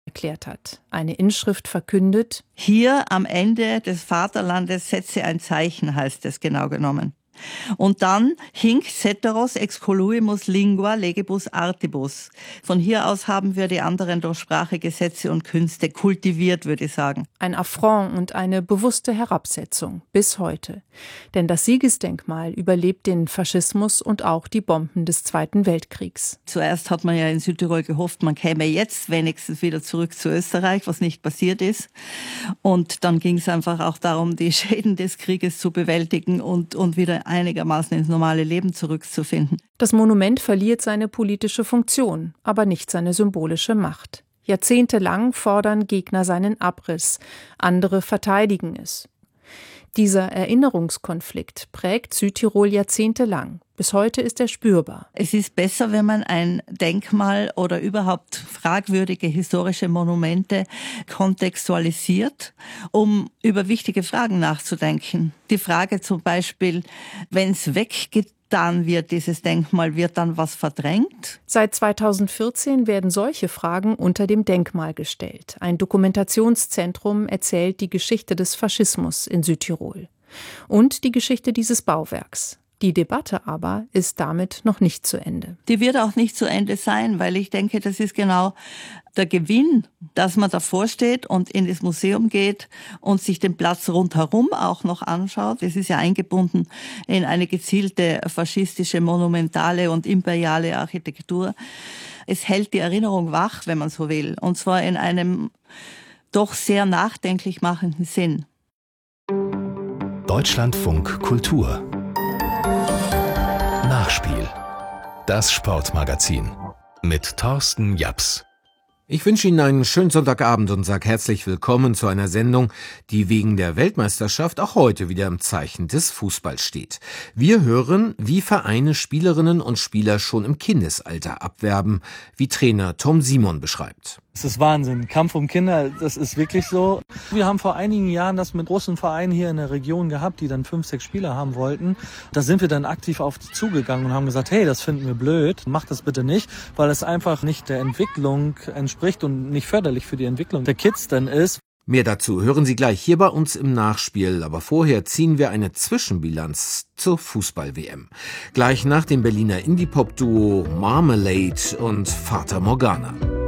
erklärt hat. Eine Inschrift verkündet: Hier am Ende des Vaterlandes setze ein Zeichen, heißt es genau genommen. Und dann hinc ceteros excoluimus lingua legibus artibus. Von hier aus haben wir die anderen durch Sprache, Gesetze und Künste kultiviert, würde ich sagen. Ein Affront und eine bewusste Herabsetzung bis heute. Denn das Siegesdenkmal überlebt den Faschismus und auch die Bomben des Zweiten Weltkriegs. Zuerst hat man ja in Südtirol gehofft, man käme jetzt wenigstens wieder zurück zu Österreich, was nicht passiert ist. Und dann ging es einfach auch darum, die Schäden des Krieges zu bewältigen und wieder einigermaßen ins normale Leben zurückzufinden. Das Monument verliert seine politische Funktion, aber nicht seine symbolische Macht. Jahrzehntelang fordern Gegner seinen Abriss, andere verteidigen es. Dieser Erinnerungskonflikt prägt Südtirol jahrzehntelang. Bis heute ist er spürbar. Es ist besser, wenn man ein Denkmal oder überhaupt fragwürdige historische Monumente kontextualisiert, um über wichtige Fragen nachzudenken. Die Frage zum Beispiel, wenn es weggetan wird, dieses Denkmal, wird dann was verdrängt? Seit 2014 werden solche Fragen unter dem Denkmal gestellt. Ein Dokumentationszentrum erzählt die Geschichte des Faschismus in Südtirol und die Geschichte dieses Bauwerks. Die Debatte aber ist damit noch nicht zu Ende. Die wird auch nicht zu Ende sein, weil ich denke, das ist genau der Gewinn, dass man davor steht und in das Museum geht und sich den Platz rundherum auch noch anschaut. Es ist ja eingebunden in eine gezielte faschistische, monumentale und imperiale Architektur. Es hält die Erinnerung wach, wenn man so will, und zwar in einem doch sehr nachdenklich machenden Sinn. Deutschlandfunk Kultur Nachspiel. Das Sportmagazin mit Thorsten Japs. Ich wünsche Ihnen einen schönen Sonntagabend und sage herzlich willkommen zu einer Sendung, die wegen der Weltmeisterschaft auch heute wieder im Zeichen des Fußballs steht. Wir hören, wie Vereine Spielerinnen und Spieler schon im Kindesalter abwerben, wie Trainer Tom Simon beschreibt. Es ist Wahnsinn. Kampf um Kinder, das ist wirklich so. Wir haben vor einigen Jahren das mit großen Vereinen hier in der Region gehabt, die dann 5, 6 Spieler haben wollten. Da sind wir dann aktiv auf die zugegangen und haben gesagt, hey, das finden wir blöd, macht das bitte nicht, weil es einfach nicht der Entwicklung entspricht und nicht förderlich für die Entwicklung der Kids dann ist. Mehr dazu hören Sie gleich hier bei uns im Nachspiel, aber vorher ziehen wir eine Zwischenbilanz zur Fußball-WM. Gleich nach dem Berliner Indie-Pop-Duo Marmalade und Fata Morgana.